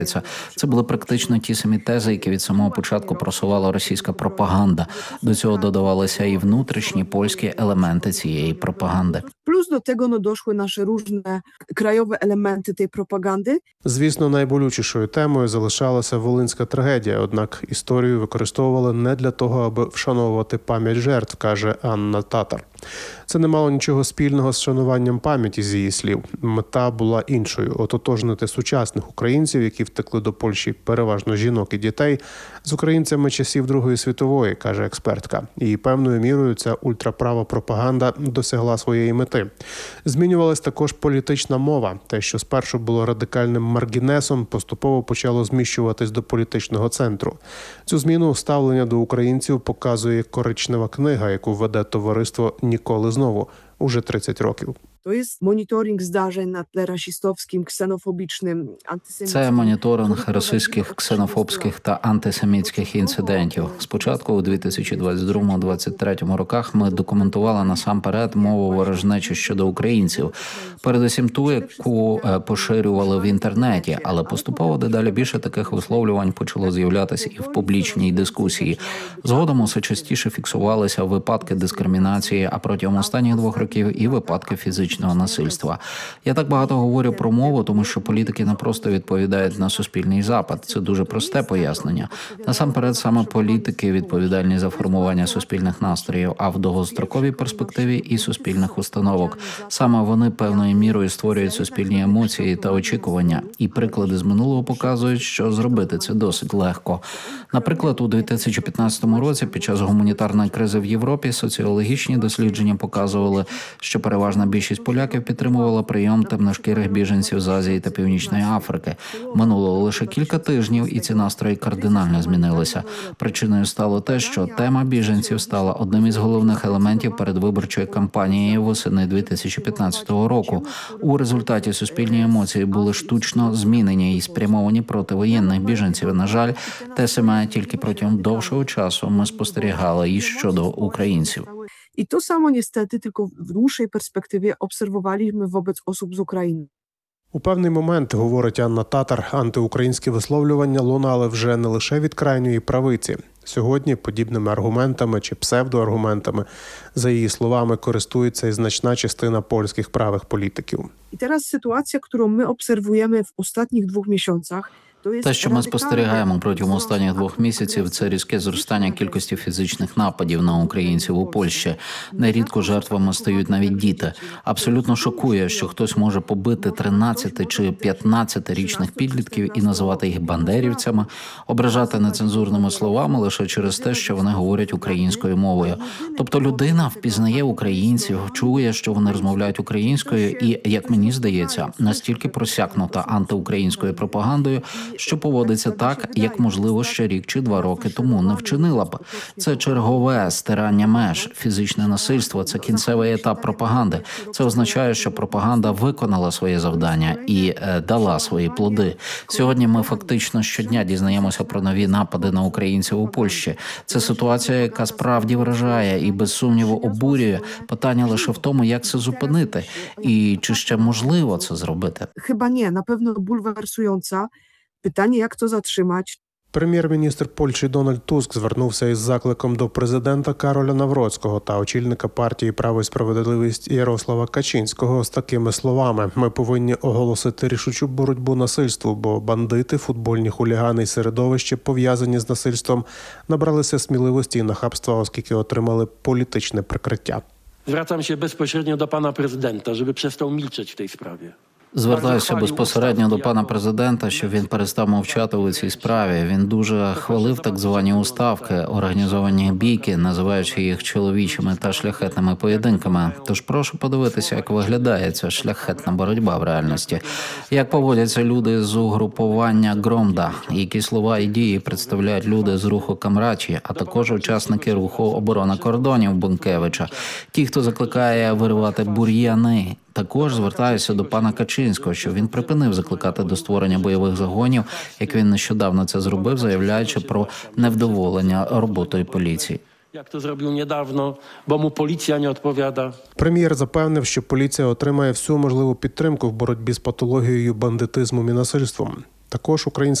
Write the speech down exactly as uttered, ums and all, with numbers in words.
Це були практично ті самі тези, які від самого початку просувала російська пропаганда. До цього додавалися і внутрішні польські елементи цієї пропаганди. Плюс до tego no doszły nasze różne krajowe elementy tej propagandy. Звісно, найболючішою темою залишалася волинська трагедія, однак історію використовували не для того, аби вшановувати пам'ять жертв, каже Анна Татар. Це не мало нічого спільного з шануванням пам'яті, з її слів. Мета була іншою – ототожнити сучасних українців, які втекли до Польщі, переважно жінок і дітей, з українцями часів Другої світової, каже експертка. І певною мірою ця ультраправа пропаганда досягла своєї мети. Змінювалась також політична мова. Те, що спершу було радикальним маргінесом, поступово почало зміщуватись до політичного центру. Цю зміну ставлення до українців показує коричнева книга, яку веде товариство «Ніколи знову» уже тридцять років. To jest monitoring zdarzeń na tle rasistowskim, ksenofobicznym, antysemityckim. Це моніторинг російських, ксенофобських та антисемітських інцидентів. Спочатку у дві тисячі двадцять другому - двадцять третьому роках ми документували насамперед мову ворожнечі щодо українців. Передусім ту, яку поширювали в інтернеті, але поступово дедалі більше таких висловлювань почало з'являтися і в публічній дискусії. Згодом усе частіше фіксувалися випадки дискримінації, а протягом останніх двох років і випадки фізичної насильства. Я так багато говорю про мову, тому що політики не просто відповідають на суспільний запит. Це дуже просте пояснення. Насамперед, саме політики відповідальні за формування суспільних настроїв, а в довгостроковій перспективі і суспільних установок. Саме вони певною мірою створюють суспільні емоції та очікування. І приклади з минулого показують, що зробити це досить легко. Наприклад, у дві тисячі п'ятнадцятому році під час гуманітарної кризи в Європі соціологічні дослідження показували, що переважна більшість поляків підтримувала прийом темношкірих біженців з Азії та Північної Африки. Минуло лише кілька тижнів, і ці настрої кардинально змінилися. Причиною стало те, що тема біженців стала одним із головних елементів передвиборчої кампанії восени дві тисячі п'ятнадцятого року. У результаті суспільні емоції були штучно змінені і спрямовані проти воєнних біженців. На жаль, те саме тільки протягом довшого часу ми спостерігали і щодо українців. I to samo niestety tylko w dłuższej perspektywie obserwowaliśmy wobec osób z Ukrainy. У певний момент, говорить Анна Татар, антиукраїнські висловлювання лунали вже не лише від крайньої правиці. Сьогодні подібними аргументами чи псевдоаргументами, за її словами, користується і значна частина польських правих політиків. I teraz sytuacja, którą my obserwujemy w ostatnich dwóch miesiącach, Те, що ми спостерігаємо протягом останніх двох місяців, це різке зростання кількості фізичних нападів на українців у Польщі. Нерідко жертвами стають навіть діти. Абсолютно шокує, що хтось може побити тринадцяти- чи п'ятнадцятирічних підлітків і називати їх бандерівцями, ображати нецензурними словами лише через те, що вони говорять українською мовою. Тобто людина впізнає українців, чує, що вони розмовляють українською і, як мені здається, настільки просякнута антиукраїнською пропагандою, що поводиться так, як, можливо, ще рік чи два роки тому не вчинила б. Це чергове стирання меж, фізичне насильство – це кінцевий етап пропаганди. Це означає, що пропаганда виконала своє завдання і е, дала свої плоди. Сьогодні ми фактично щодня дізнаємося про нові напади на українців у Польщі. Це ситуація, яка справді вражає і, без сумніву, обурює. Питання лише в тому, як це зупинити і чи ще можливо це зробити. Chyba nie, na pewno bulwersująca. Pytanie, jak to zatrzymać? Прем'єр-міністр Польщі Дональд Туск звернувся із закликом до президента Кароля Навроцького та очільника партії «Право і справедливість» Ярослава Качинського з такими словами: «Ми повинні оголосити рішучу боротьбу насильству, бо бандити, футбольні хулігани і середовище, пов'язані з насильством, набралися сміливості і нахабства, оскільки отримали політичне прикриття». Zwracam się bezpośrednio do pana prezydenta, żeby przestał milczeć w tej sprawie. Звертаюся безпосередньо до пана президента, щоб він перестав мовчати у цій справі. Він дуже хвалив так звані уставки, організовані бійки, називаючи їх чоловічими та шляхетними поєдинками. Тож прошу подивитися, як виглядає ця шляхетна боротьба в реальності. Як поводяться люди з угрупування Громда, які слова і дії представляють люди з руху Камрачі, а також учасники руху оборона кордонів Бункевича. Ті, хто закликає виривати бур'яни. Також звертаюся до пана Качинського, щоб він припинив закликати до створення бойових загонів, як він нещодавно це зробив, заявляючи про невдоволення роботою поліції. Як то зробив недавно, бо му поліція не відповідає. Прем'єр запевнив, що поліція отримає всю можливу підтримку в боротьбі з патологією, бандитизмом і насильством. Також українська